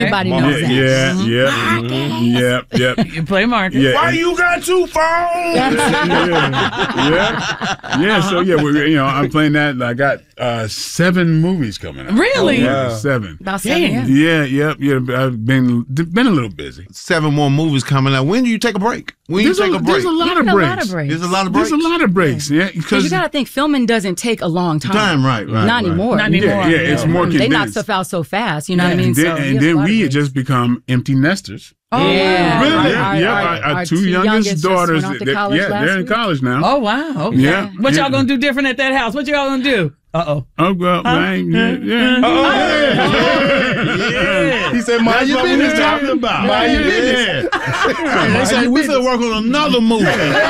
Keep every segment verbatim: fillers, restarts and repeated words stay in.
Everybody Mark. knows that. Yeah, Mhm. yeah, mm-hmm. yep, yep. You play Marcus. Yeah. Why you got two phones? yeah, yeah, yeah. So yeah, we, you know, I'm playing that. And I got uh, seven movies coming out. Really? Oh, yeah, Wow. seven. About seven, yeah. Yeah, yep, yeah. I've been been a little busy. Seven more movies coming out. When do you take a break? When There's you take a, a, break? there's a lot You've of got a breaks. lot of breaks. There's a lot of breaks. There's a lot of breaks. Yeah, Because because you got to think filming doesn't take a long time. Time, right, right. Not right. anymore. Not anymore. yeah, yeah, it's more They condensed. knock stuff out so fast, you know what I mean? And then, so and you have a then lot of we had breaks. just become empty nesters. Oh, Yeah. Really? Our, Yeah, our, yeah. our, Our, our our two two youngest just daughters, went off to they- college yeah, last they're in week. college now. Oh, wow. Okay. Yeah, What yeah. y'all gonna do different at that house? What y'all gonna do? Uh-oh. Oh, well, man, yeah, yeah. Oh, yeah. yeah. He said, mind you what we been was there. talking about. Mind your yeah. And they said, we finna work on another movie.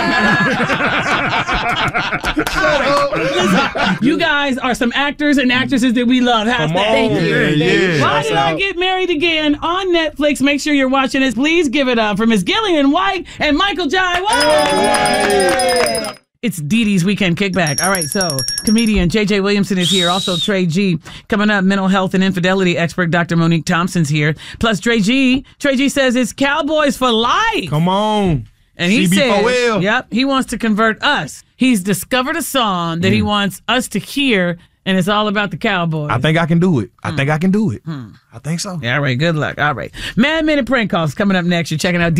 You guys are some actors and actresses that we love. How's Come that? on. Thank you. Yeah, Thank you. yeah. Why That's Did I out. Get Married Again on Netflix? Make sure you're watching this. Please give it up for Miss Gillian White and Michael Jai White. It's Dee Dee's Weekend Kickback. All right, so comedian J J Williamson is here. Also, Trey G. Coming up, mental health and infidelity expert Doctor Monique Thompson's here. Plus, Trey G. Trey G says it's Cowboys for life. Come on. And he C B four L. says, yep, he wants to convert us. He's discovered a song that Mm. he wants us to hear, and it's all about the Cowboys. I think I can do it. I think I can do it. I think so. Yeah, all right, good luck. All right. Mad Minute Prank Calls coming up next. You're checking out